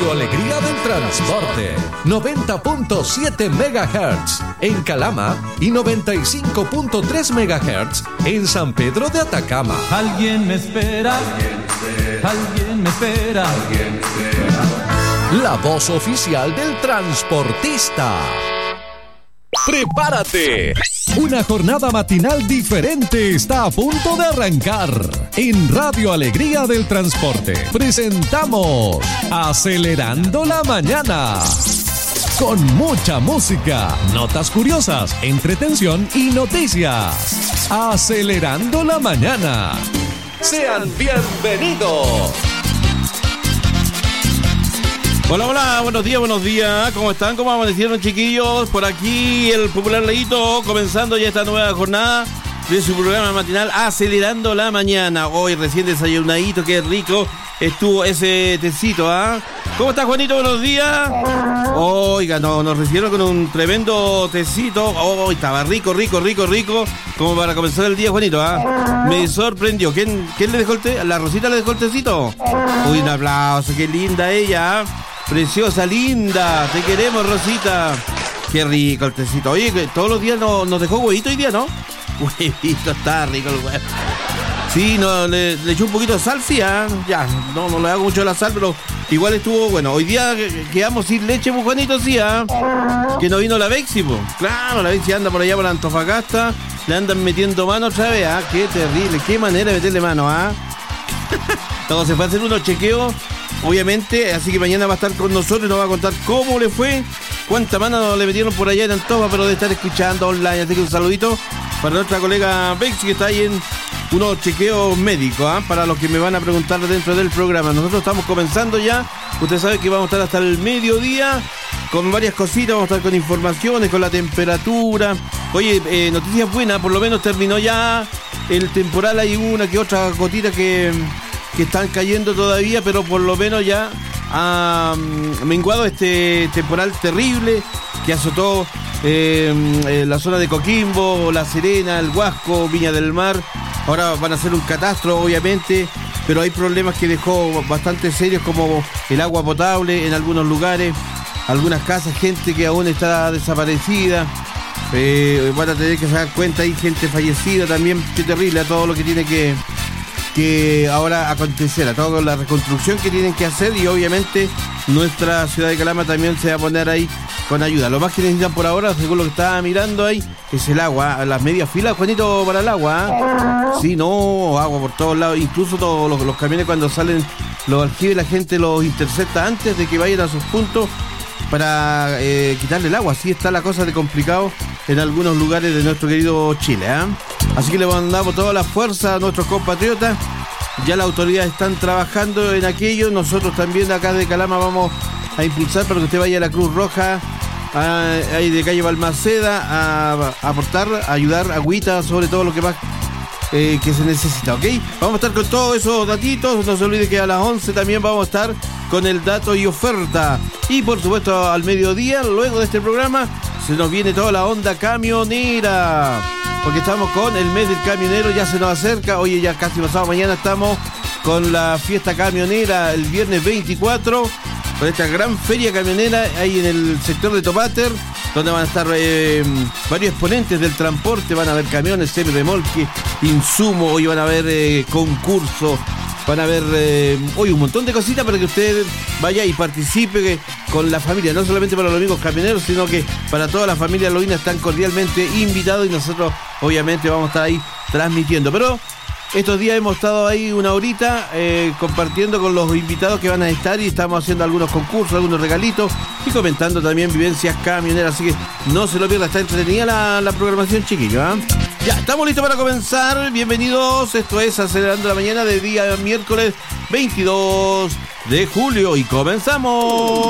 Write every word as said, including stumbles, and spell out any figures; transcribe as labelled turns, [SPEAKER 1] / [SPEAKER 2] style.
[SPEAKER 1] Radio Alegría del Transporte, noventa punto siete megahertz en Calama y noventa y cinco punto tres megahertz en San Pedro de Atacama.
[SPEAKER 2] Alguien me espera, alguien me espera, alguien me espera.
[SPEAKER 1] La voz oficial del transportista. ¡Prepárate! Una jornada matinal diferente está a punto de arrancar. En Radio Alegría del Transporte presentamos Acelerando la Mañana. Con mucha música, notas curiosas, entretención y noticias. Acelerando la Mañana. Sean bienvenidos.
[SPEAKER 3] Hola, hola, buenos días, buenos días. ¿Cómo están? ¿Cómo amanecieron, chiquillos? Por aquí el popular Leito, comenzando ya esta nueva jornada de su programa matinal Acelerando la Mañana. Hoy recién desayunadito, qué rico estuvo ese tecito, ¿ah? ¿eh? ¿Cómo está, Juanito? Buenos días. Oiga, no, nos recibieron con un tremendo tecito. Oh, estaba rico, rico, rico, rico. Como para comenzar el día, Juanito, ¿ah? ¿eh? Me sorprendió. ¿Quién, ¿Quién le dejó el té? ¿La Rosita le dejó el tecito? Uy, un aplauso, qué linda ella, ¿eh? Preciosa, linda, te queremos, Rosita. Qué rico el tecito. Oye, todos los días nos, nos dejó huevito hoy día, ¿no? Huevito, está rico el huevo. Sí, no, le, le echó un poquito de sal, sí, ¿eh? Ya, no, no le hago mucho de la sal, pero igual estuvo bueno. Hoy día quedamos sin leche, pues, Juanito, sí, ¿eh? Que no vino la Bexi, pues. Claro, la Bexi anda por allá por Antofagasta, le andan metiendo mano otra vez, ¿ah? ¿eh? Qué terrible, qué manera de meterle mano, ¿ah? ¿eh? No, se fue a hacer unos chequeos, obviamente, así que mañana va a estar con nosotros y nos va a contar cómo le fue, cuánta mano le metieron por allá en Antofa, pero de estar escuchando online. Así que un saludito para nuestra colega Bexi, que está ahí en unos chequeos médicos, ¿eh? Para los que me van a preguntar dentro del programa. Nosotros estamos comenzando ya, usted sabe que vamos a estar hasta el mediodía con varias cositas, vamos a estar con informaciones, con la temperatura. Oye, eh, noticias buenas, por lo menos terminó ya el temporal, hay una que otra gotita que... que están cayendo todavía, pero por lo menos ya ha menguado este temporal terrible que azotó eh, eh, la zona de Coquimbo, La Serena, El Huasco, Viña del Mar. Ahora van a ser un catastro, obviamente, pero hay problemas que dejó bastante serios, como el agua potable en algunos lugares, algunas casas, gente que aún está desaparecida. Eh, van a tener que dar cuenta, hay gente fallecida también. Qué terrible a todo lo que tiene que que ahora acontecer, a toda la reconstrucción que tienen que hacer, y obviamente nuestra ciudad de Calama también se va a poner ahí con ayuda. Lo más que necesitan por ahora, según lo que estaba mirando ahí, es el agua, las medias filas, Juanito, para el agua, ¿eh? Sí, no, agua por todos lados, incluso todos los, los camiones cuando salen los aljibes, la gente los intercepta antes de que vayan a sus puntos para eh, quitarle el agua. Así está la cosa de complicado en algunos lugares de nuestro querido Chile, ¿eh? Así que le mandamos toda la fuerza a nuestros compatriotas. Ya las autoridades están trabajando en aquello. Nosotros también acá de Calama vamos a impulsar para que usted vaya a la Cruz Roja, a, ahí de calle Balmaceda, a, a aportar, a ayudar, agüita, sobre todo lo que más eh, que se necesita, ¿ok? Vamos a estar con todos esos datitos. No se olvide que a las once también vamos a estar con el dato y oferta. Y por supuesto al mediodía, luego de este programa, se nos viene toda la onda camionera, porque estamos con el mes del camionero, ya se nos acerca. Oye, ya casi pasado mañana estamos con la fiesta camionera, el viernes veinticuatro, con esta gran feria camionera ahí en el sector de Topater, donde van a estar eh, varios exponentes del transporte. Van a haber camiones, semi-remolque, insumos, hoy van a haber eh, concursos, van a ver eh, hoy un montón de cositas para que usted vaya y participe con la familia, no solamente para los amigos camioneros, sino que para toda la familia Loína están cordialmente invitados, y nosotros obviamente vamos a estar ahí transmitiendo. Pero estos días hemos estado ahí una horita eh, compartiendo con los invitados que van a estar, y estamos haciendo algunos concursos, algunos regalitos y comentando también vivencias camioneras, así que no se lo pierda, está entretenida la, la programación, chiquillos, ¿eh? Ya, estamos listos para comenzar. Bienvenidos, esto es Acelerando la Mañana de día miércoles veintidós de julio y comenzamos.